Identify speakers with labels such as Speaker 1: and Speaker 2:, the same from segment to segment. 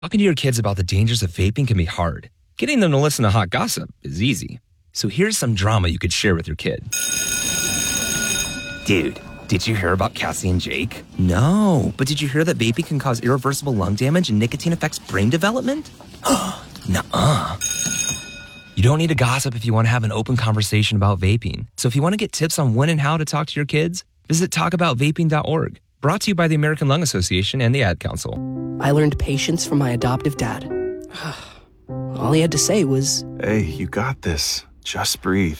Speaker 1: Talking to your kids about the dangers of vaping can be hard. Getting them to listen to hot gossip is easy. So here's some drama you could share with your kid. Dude, did you hear about Cassie and Jake? No, but did you hear that vaping can cause irreversible lung damage and nicotine affects brain development? Nuh-uh. You don't need to gossip if you want to have an open conversation about vaping. So if you want to get tips on when and how to talk to your kids, visit talkaboutvaping.org. Brought to you by the American Lung Association and the Ad Council.
Speaker 2: I learned patience from my adoptive dad. All he had to say was,
Speaker 3: "Hey, you got this. Just breathe."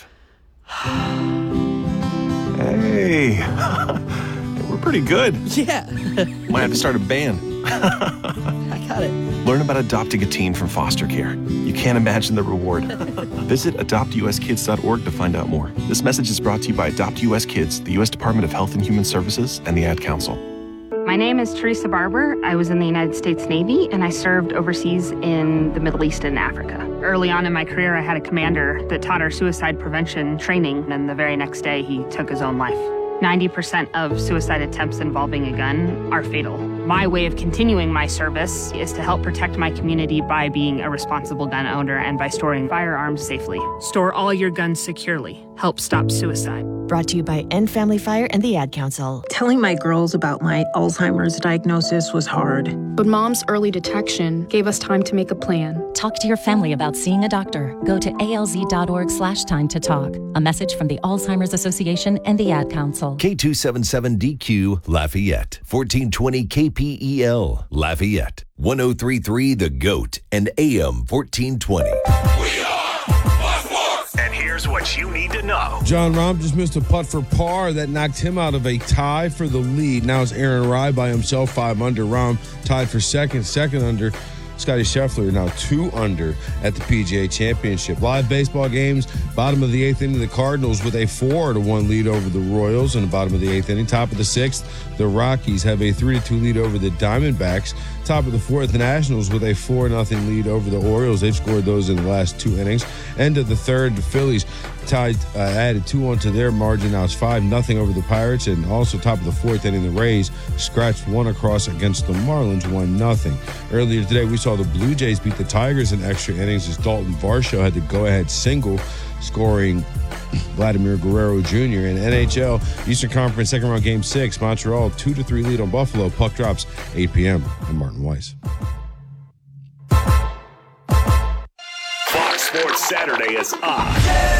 Speaker 3: Hey, we're pretty good.
Speaker 2: yeah.
Speaker 3: Might have to start a band.
Speaker 2: I got it.
Speaker 3: Learn about adopting a teen from foster care. You can't imagine the reward. Visit adoptuskids.org to find out more. This message is brought to you by Adopt US Kids, the U.S. Department of Health and Human Services, and the Ad Council.
Speaker 4: My name is Teresa Barber. I was in the United States Navy, and I served overseas in the Middle East and Africa. Early on in my career, I had a commander that taught our suicide prevention training, and the very next day, he took his own life. 90% of suicide attempts involving a gun are fatal. My way of continuing my service is to help protect my community by being a responsible gun owner and by storing firearms safely. Store all your guns securely. Help stop suicide.
Speaker 5: Brought to you by End Family Fire and the Ad Council.
Speaker 6: Telling my girls about my Alzheimer's diagnosis was hard.
Speaker 7: But Mom's early detection gave us time to make a plan.
Speaker 5: Talk to your family about seeing a doctor. Go to alz.org/time to talk. A message from the Alzheimer's Association and the Ad Council.
Speaker 8: K277DQ Lafayette, 1420 KPEL Lafayette, 1033 The Goat, and AM 1420.
Speaker 9: And here's what you need to know.
Speaker 10: John Rahm just missed a putt for par that knocked him out of a tie for the lead. Now it's Aaron Rai by himself, 5 under. Rahm tied for second under. Scotty Scheffler now 2 under at the PGA Championship. Live baseball games, bottom of the 8th inning, the Cardinals with a 4-1 lead over the Royals in the bottom of the 8th inning. Top of the 6th, the Rockies have a 3-2 lead over the Diamondbacks. Top of the 4th, the Nationals with a 4-0 lead over the Orioles. They've scored those in the last 2 innings. End of the 3rd, the Phillies added 2-1 to their margin. Now it's 5-0 over the Pirates. And also top of the 4th inning, the Rays scratched 1 across against the Marlins, 1-0. Earlier today, we saw the Blue Jays beat the Tigers in extra innings as Dalton Varsho had the go-ahead single, scoring Vladimir Guerrero Jr. In NHL, Eastern Conference second round game 6, Montreal 2-3 lead on Buffalo. Puck drops 8 p.m. and Martin Weiss.
Speaker 9: Fox Sports Saturday is on.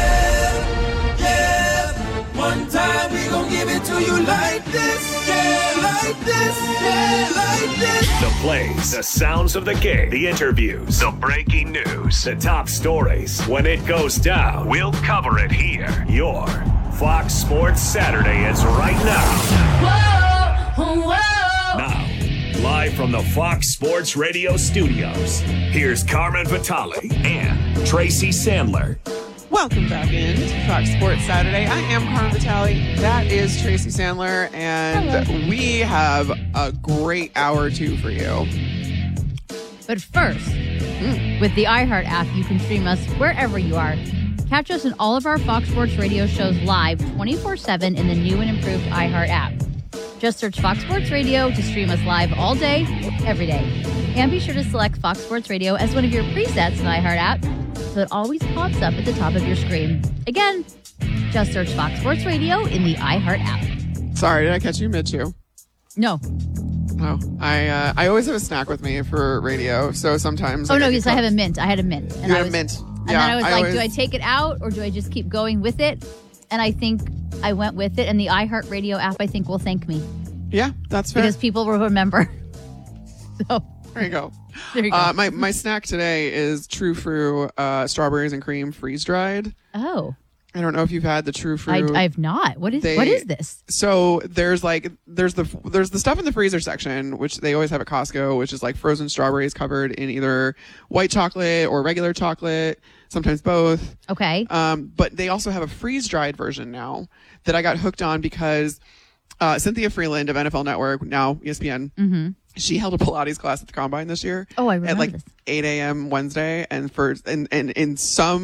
Speaker 11: Yeah, one time we gon' give it to you like this. Yeah, like this. Yeah, like this.
Speaker 9: The plays, the sounds of the game, the interviews, the breaking news, the top stories. When it goes down, we'll cover it here. Your Fox Sports Saturday is right now.
Speaker 11: Whoa, whoa.
Speaker 9: Now, live from the Fox Sports Radio studios, here's Carmen Vitale and Tracy Sandler.
Speaker 12: Welcome back in to Fox Sports Saturday. I am Carmen Vitale. That is Tracy Sandler, and we have a great hour 2 for you.
Speaker 13: But first, with the iHeart app, you can stream us wherever you are. Catch us in all of our Fox Sports Radio shows live 24/7 in the new and improved iHeart app. Just search Fox Sports Radio to stream us live all day, every day. And be sure to select Fox Sports Radio as one of your presets in the iHeart app so it always pops up at the top of your screen. Again, just search Fox Sports Radio in the iHeart app.
Speaker 12: Sorry, did I catch you mid-chew?
Speaker 13: No.
Speaker 12: Oh, I always have a snack with me for radio, so sometimes...
Speaker 13: Oh, no, because I have a mint. I had a mint.
Speaker 12: And you had a mint.
Speaker 13: And then I was like, do I take it out or do I just keep going with it? And I think I went with it, and the iHeart Radio app, I think, will thank me.
Speaker 12: Yeah, that's fair.
Speaker 13: Because people will remember. So
Speaker 12: there you go.
Speaker 13: There you go.
Speaker 12: My snack today is True Fruit strawberries and cream freeze-dried.
Speaker 13: Oh.
Speaker 12: I don't know if you've had the True Fruit.
Speaker 13: I've not. What is this?
Speaker 12: So there's the stuff in the freezer section, which they always have at Costco, which is like frozen strawberries covered in either white chocolate or regular chocolate, sometimes both.
Speaker 13: Okay.
Speaker 12: But they also have a freeze-dried version now that I got hooked on because Cynthia Freeland of NFL Network, now ESPN, she held a Pilates class at the Combine this year.
Speaker 13: Oh, I remember
Speaker 12: at 8 a.m. Wednesday, and in some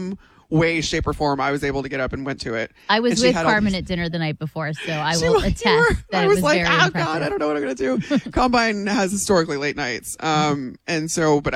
Speaker 12: way, shape, or form I was able to get up and went to it.
Speaker 13: I was
Speaker 12: And she
Speaker 13: with
Speaker 12: had all
Speaker 13: Carmen
Speaker 12: these-
Speaker 13: at dinner the night before, so I
Speaker 12: She
Speaker 13: will
Speaker 12: was-
Speaker 13: attest
Speaker 12: you were-
Speaker 13: that
Speaker 12: I
Speaker 13: it
Speaker 12: was
Speaker 13: was
Speaker 12: like,
Speaker 13: very
Speaker 12: oh
Speaker 13: impressive.
Speaker 12: God, I don't know what I'm going to do. Combine has historically late nights. And so, but